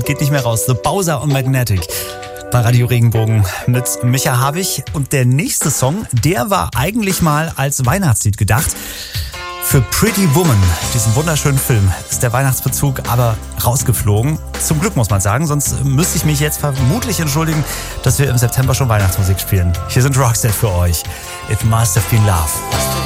Geht nicht mehr raus. The Bowser und Magnetic bei Radio Regenbogen mit Micha Habich. Und der nächste Song, der war eigentlich mal als Weihnachtslied gedacht. Für Pretty Woman, diesen wunderschönen Film, ist der Weihnachtsbezug aber rausgeflogen. Zum Glück muss man sagen, sonst müsste ich mich jetzt vermutlich entschuldigen, dass wir im September schon Weihnachtsmusik spielen. Hier sind Roxette für euch. It Must Have Been Love.